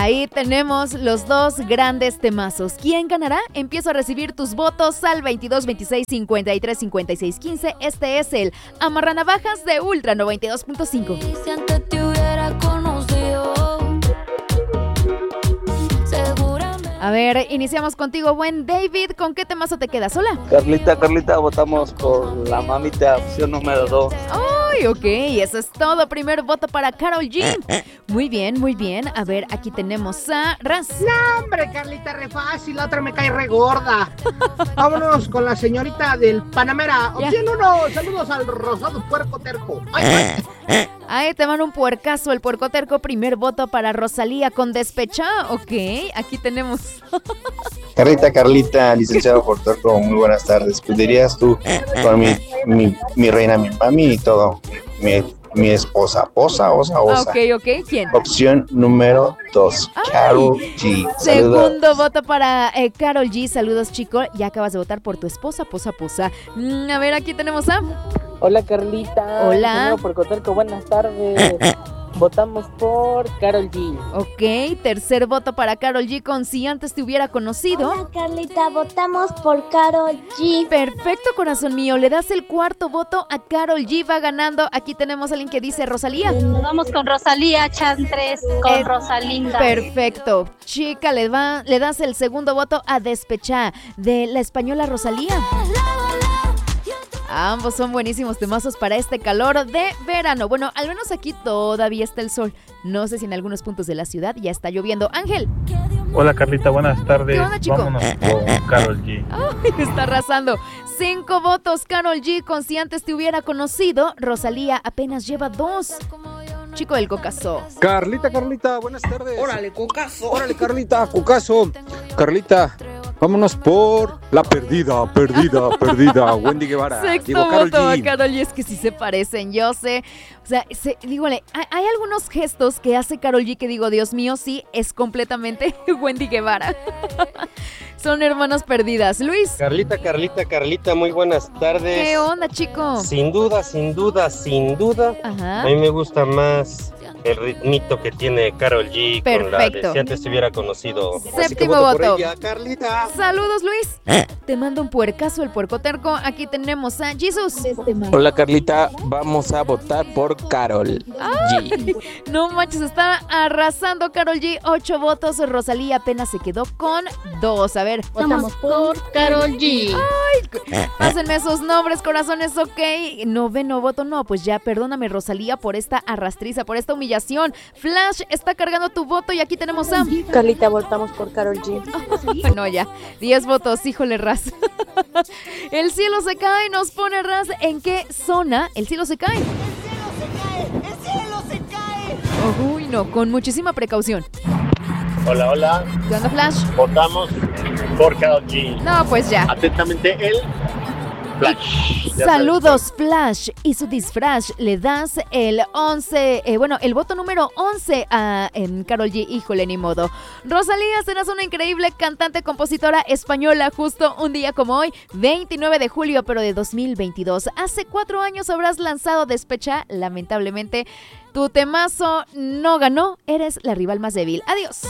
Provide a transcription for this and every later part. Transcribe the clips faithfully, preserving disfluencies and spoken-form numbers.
Ahí tenemos los dos grandes temazos. ¿Quién ganará? Empiezo a recibir tus votos al veintidós veintiséis cincuenta y tres cincuenta y seis quince. Este es el Amarranavajas de Ultra noventa y dos punto cinco. Si antes te hubiera conocido. A ver, iniciamos contigo, buen David. ¿Con qué temazo te quedas? Hola. Carlita, Carlita, votamos por la mamita, opción número dos. Ay, ok, eso es todo. Primer voto para Karol G. Muy bien, muy bien. A ver, aquí tenemos a Raz. No, hombre, Carlita, re fácil. La otra me cae re gorda. Vámonos con la señorita del Panamera. Opción uno, saludos al rosado puerco terco. Ay, ay. Ahí te van un puercazo, el puerco terco. Primer voto para Rosalía con Despecha. Ok, aquí tenemos. Carlita, Carlita, licenciado por Torco, muy buenas tardes. Pues dirías tú, por mi, mi, mi reina, mi mami y todo. Mi, mi esposa, posa, osa, osa. Ok, ok, ¿quién? Opción número dos, Karol G. Saludos. Segundo voto para eh, Karol G. Saludos, chico. Ya acabas de votar por tu esposa, posa, posa. Mm, a ver, aquí tenemos a... Hola, Carlita. Hola. Por Coterco, buenas tardes. Votamos por Karol G. Ok, tercer voto para Karol G con Si Antes Te Hubiera Conocido. Hola, Carlita, votamos por Karol G. Perfecto, corazón mío. Le das el cuarto voto a Karol G. Va ganando. Aquí tenemos a alguien que dice Rosalía. Vamos con Rosalía, Chantres, con Eh, Rosalinda. Perfecto. Chica, le, va, le das el segundo voto a Despechá de la española Rosalía. Ambos son buenísimos temazos para este calor de verano. Bueno, al menos aquí todavía está el sol. No sé si en algunos puntos de la ciudad ya está lloviendo. Ángel. Hola, Carlita, buenas tardes. ¿Qué onda, chico? Vámonos con Karol G. Ay, está arrasando. Cinco votos Karol G con Si Antes Te Hubiera Conocido. Rosalía apenas lleva dos. Chico del Cocazo. Carlita, Carlita, buenas tardes. Órale, cocazo. Órale, Carlita, cocazo. Carlita, vámonos por la perdida, perdida, perdida. Wendy Guevara. Sexto Digo, Karol voto a G. Karol G. Es que sí se parecen, yo sé. O sea, se, dígole, hay, hay algunos gestos que hace Karol G que digo, Dios mío, sí, es completamente Wendy Guevara. Son hermanas perdidas. Luis. Carlita, Carlita, Carlita, muy buenas tardes. ¿Qué onda, chico? Sin duda, sin duda, sin duda. Ajá. A mí me gusta más el ritmito que tiene Karol G. Perfecto. Con la de Si Antes Te Hubiera Conocido. Así que Séptimo voto por voto. ella, Carlita. Saludos, Luis. Te mando un puercazo, el puerco terco. Aquí tenemos a Jesus. Hola, Carlita, vamos a votar por Karol G. No manches, está arrasando Karol G. Ocho votos. Rosalía apenas se quedó con dos. A ver. Votamos por Karol G. Ay, pásenme esos nombres, corazones, ok. Noveno voto, no, pues ya, perdóname, Rosalía, por esta arrastriza, por esta humillación. Flash está cargando tu voto y aquí tenemos a... Carlita, votamos por Karol G. No, ya, diez votos, híjole, Raz. El cielo se cae, nos pone Raz. ¿En qué zona el cielo se cae? ¡El cielo se cae! Uy, no, con muchísima precaución. Hola, hola. ¿Qué onda, Flash? Votamos por Karol G. No, pues ya. Atentamente, el Flash. Ya Saludos, Flash. Y su disfraz le das el once, eh, bueno, el voto número once a en Karol G. Híjole, ni modo. Rosalía, serás una increíble cantante, compositora española, justo un día como hoy, veintinueve de julio, pero de dos mil veintidós. Hace cuatro años habrás lanzado Despecha. Lamentablemente, tu temazo no ganó. Eres la rival más débil. Adiós.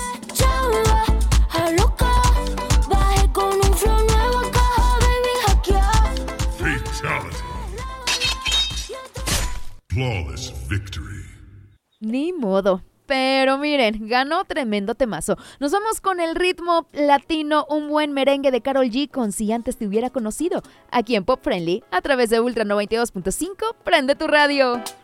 Flawless victory. Ni modo. Pero miren, ganó tremendo temazo. Nos vamos con el ritmo latino, un buen merengue de Karol G con Si Antes Te Hubiera Conocido. Aquí en Pop Friendly, a través de Ultra noventa y dos punto cinco. Prende tu radio.